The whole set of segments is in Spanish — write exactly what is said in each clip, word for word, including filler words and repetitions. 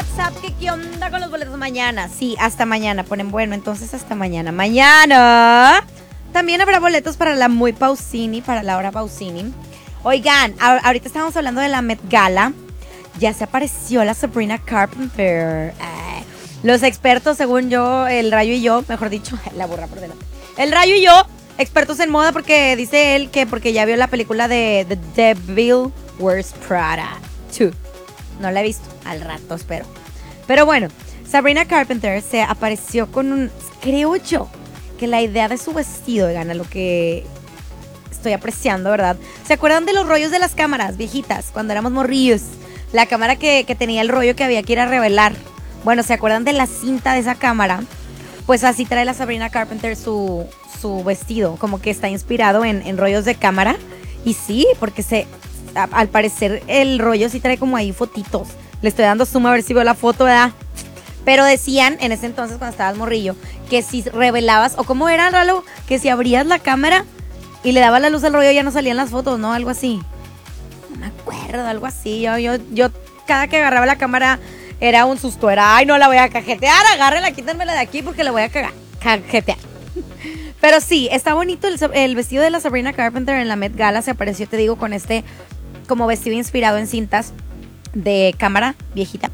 WhatsApp que qué onda con los boletos mañana. Sí, hasta mañana. Ponen bueno, entonces hasta mañana. Mañana también habrá boletos para la Muy Pausini, para Laura Pausini. Oigan, a- ahorita estábamos hablando de la Met Gala. Ya se apareció la Sabrina Carpenter. Eh, los expertos, según yo, el Rayo y yo, mejor dicho, la burra por delante. El Rayo y yo, expertos en moda, porque dice él que porque ya vio la película de The Devil Wears Prada dos. No la he visto, al rato espero. Pero bueno, Sabrina Carpenter se apareció con un... Creo yo que la idea de su vestido, gana lo que estoy apreciando, ¿verdad? ¿Se acuerdan de los rollos de las cámaras viejitas, cuando éramos morrillos? La cámara que, que tenía el rollo que había que ir a revelar. Bueno, ¿se acuerdan de la cinta de esa cámara? Pues así trae la Sabrina Carpenter su, su vestido, como que está inspirado en, en rollos de cámara. Y sí, porque se, a, al parecer el rollo sí trae como ahí fotitos. Le estoy dando zoom a ver si veo la foto, ¿verdad? Pero decían en ese entonces, cuando estabas morrillo, que si revelabas, o cómo era, Ralo, que si abrías la cámara y le dabas la luz al rollo ya no salían las fotos, ¿no? Algo así. No me acuerdo, algo así. Yo, yo, yo cada que agarraba la cámara era un susto. Era, ay, no la voy a cajetear, agárrela, quítamela de aquí porque la voy a cagar, cajetear. Pero sí, está bonito el, el vestido de la Sabrina Carpenter en la Met Gala. Se apareció, te digo, con este como vestido inspirado en cintas de cámara viejita.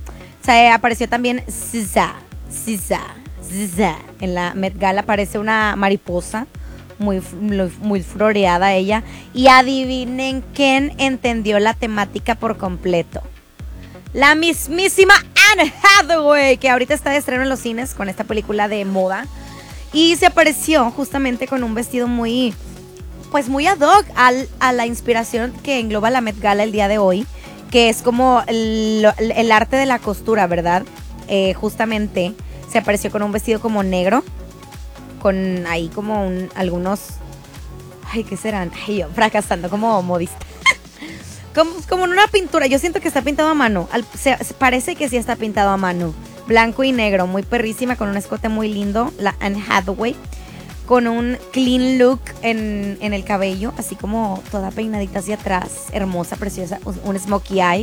Se apareció también S Z A, S Z A, S Z A. En la Met Gala aparece una mariposa. Muy, muy, muy floreada ella. Y adivinen quién entendió la temática por completo. La mismísima Anne Hathaway, que ahorita está de estreno en los cines con esta película de moda. Y se apareció justamente con un vestido muy, pues muy ad hoc al, a la inspiración que engloba la Met Gala el día de hoy. Que es como el, el arte de la costura, ¿verdad? Eh, justamente se apareció con un vestido como negro. Con ahí como un, algunos... Ay, ¿qué serán? Ay, yo fracasando como modista. como, como en una pintura. Yo siento que está pintado a mano. Al, se, parece que sí está pintado a mano. Blanco y negro. Muy perrísima. Con un escote muy lindo. La Anne Hathaway. Con un clean look en, en el cabello. Así como toda peinadita hacia atrás. Hermosa, preciosa. Un, un smokey eye.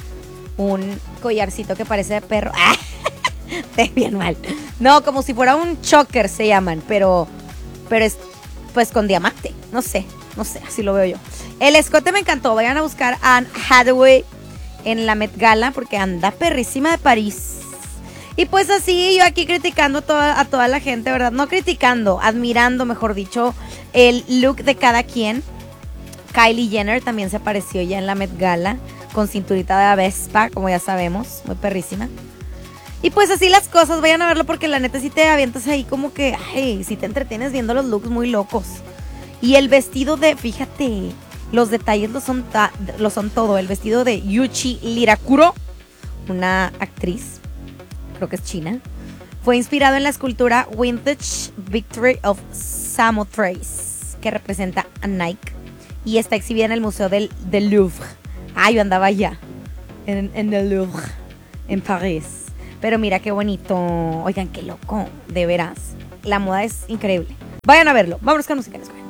Un collarcito que parece de perro. ¡Ah! Te bien mal. No, como si fuera un choker se llaman, pero pero es pues con diamante. No sé, no sé, así lo veo yo. El escote me encantó. Vayan a buscar a Anne Hathaway en la Met Gala porque anda perrísima de París. Y pues así yo aquí criticando a toda, a toda la gente, ¿verdad? No criticando, admirando, mejor dicho, el look de cada quien. Kylie Jenner también se apareció ya en la Met Gala con cinturita de Vespa, como ya sabemos, muy perrísima. Y pues así las cosas, vayan a verlo porque la neta sí te avientas ahí como que, ay, sí te entretienes viendo los looks muy locos. Y el vestido de, fíjate, los detalles lo son, ta, lo son todo. El vestido de Yuichi Lirakuro, una actriz, creo que es china, fue inspirado en la escultura Vintage Victory of Samothrace, que representa a Nike. Y está exhibida en el Museo del, del Louvre. Ah, yo andaba allá, en, en el Louvre, en París. Pero mira qué bonito. Oigan, qué loco, de veras. La moda es increíble. Vayan a verlo. Vámonos con música en escuela.